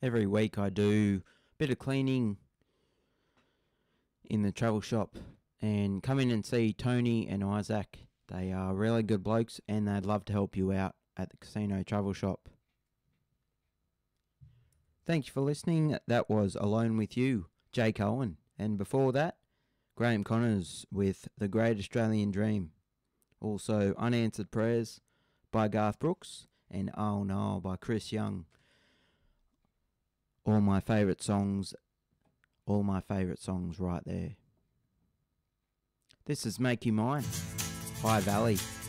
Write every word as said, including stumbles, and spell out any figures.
Every week I do a bit of cleaning in the travel shop, and come in and see Tony and Isaac. They are really good blokes and they'd love to help you out at the Casino Travel Shop. Thanks for listening. That was Alone With You, Jake Owen. And before that, Graham Connors with The Great Australian Dream. Also, Unanswered Prayers by Garth Brooks and Oh No by Chris Young. All my favourite songs, all my favourite songs right there. This is Make You Mine, High Valley.